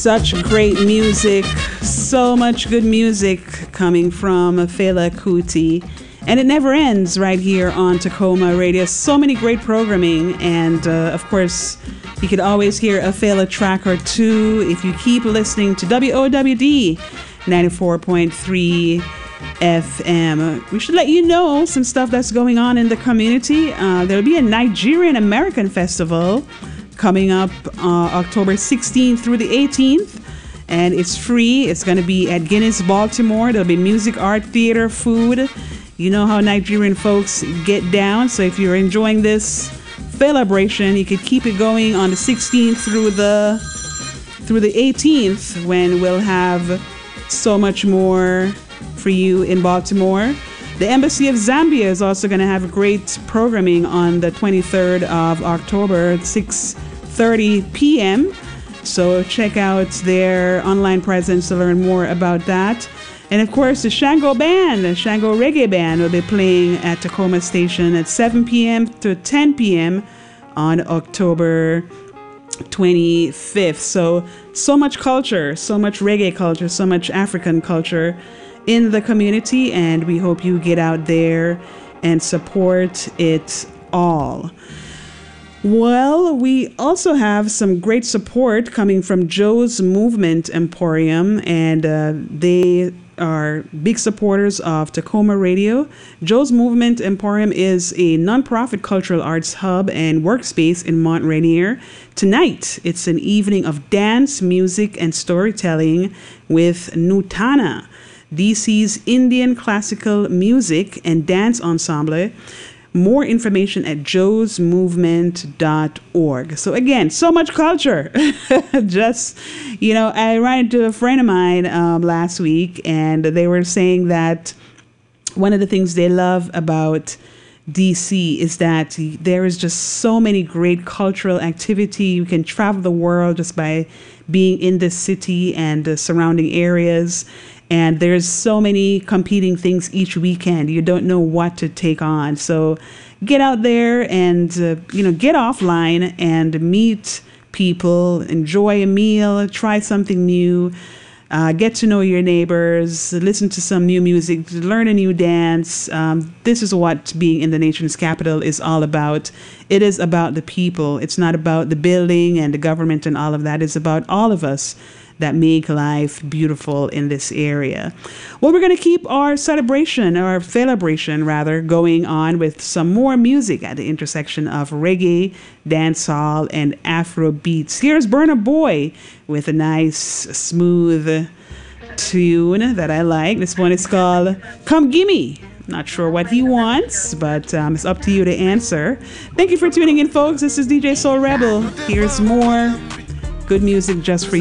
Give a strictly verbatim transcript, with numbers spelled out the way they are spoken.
Such great music, so much good music coming from Fela Kuti. And it never ends right here on Tacoma Radio. So many great programming. And uh, of course, you could always hear a Fela track or two if you keep listening to W O W D ninety-four point three F M. We should let you know some stuff that's going on in the community. Uh, there'll be a Nigerian American festival coming up uh, October sixteenth through the eighteenth. And it's free. It's going to be at Guinness, Baltimore. There'll be music, art, theater, food. You know how Nigerian folks get down. So if you're enjoying this celebration, you could keep it going on the sixteenth through the through the eighteenth, when we'll have so much more for you in Baltimore. The Embassy of Zambia is also going to have great programming on the twenty-third of October at six thirty p.m. So check out their online presence to learn more about that. And of course, the Shango Band, the Shango Reggae Band, will be playing at Tacoma Station at seven p.m. to ten p.m. on October twenty-fifth. So, so much culture, so much reggae culture, so much African culture in the community, and we hope you get out there and support it all. Well, we also have some great support coming from Joe's Movement Emporium, and uh, they are big supporters of Tacoma Radio. Joe's Movement Emporium is a nonprofit cultural arts hub and workspace in Mount Rainier. Tonight, it's an evening of dance, music, and storytelling with Nutana, D C's Indian classical music and dance ensemble. More information at joes movement dot org. So again, so much culture. Just, you know, I ran into a friend of mine um, last week, and they were saying that one of the things they love about D C is that there is just so many great cultural activity. You can travel the world just by being in the city and the surrounding areas. And there's so many competing things each weekend. You don't know what to take on. So get out there and, uh, you know, get offline and meet people, enjoy a meal, try something new, uh, get to know your neighbors, listen to some new music, learn a new dance. Um, this is what being in the nation's capital is all about. It is about the people. It's not about the building and the government and all of that. It's about all of us that make life beautiful in this area. Well, we're going to keep our celebration, or celebration rather, going on with some more music at the intersection of reggae, dancehall, and Afro beats. Here's Burna Boy with a nice, smooth tune that I like. This one is called Come Gimme. Not sure what he wants, but um, it's up to you to answer. Thank you for tuning in, folks. This is D J Soul Rebel. Here's more good music just for you.